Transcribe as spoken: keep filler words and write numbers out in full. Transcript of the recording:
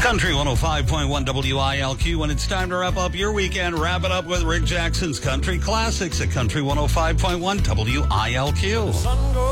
Country one oh five point one W I L Q, and it's time to wrap up your weekend. Wrap it up with Rick Jackson's Country Classics at Country one oh five point one W I L Q.